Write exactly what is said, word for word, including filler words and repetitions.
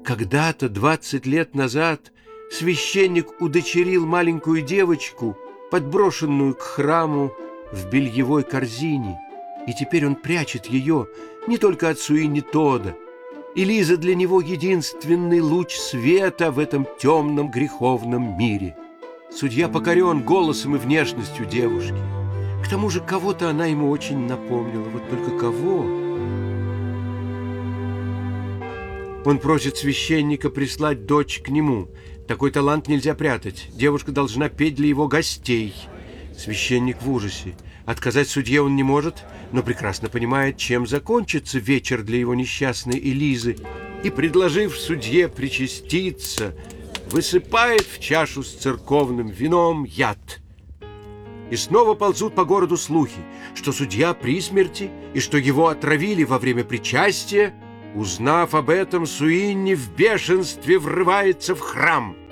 Когда-то, двадцать лет назад, священник удочерил маленькую девочку, подброшенную к храму в бельевой корзине, и теперь он прячет ее не только от Суини Тодда. И Лиза для него единственный луч света в этом темном греховном мире. Судья покорен голосом и внешностью девушки. К тому же кого-то она ему очень напомнила. Вот только кого? Он просит священника прислать дочь к нему. Такой талант нельзя прятать. Девушка должна петь для его гостей. Священник в ужасе. Отказать судье он не может, но прекрасно понимает, чем закончится вечер для его несчастной Элизы, и, предложив судье причаститься, высыпает в чашу с церковным вином яд. И снова ползут по городу слухи, что судья при смерти и что его отравили во время причастия. Узнав об этом, Суини в бешенстве врывается в храм.